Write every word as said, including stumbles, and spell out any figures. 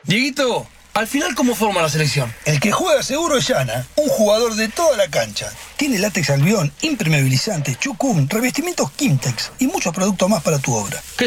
Dieguito, al final, ¿cómo forma la selección? El que juega seguro es Yana, un jugador de toda la cancha. Tiene látex albión, impermeabilizante, chucum, revestimientos Kimtex y muchos productos más para tu obra.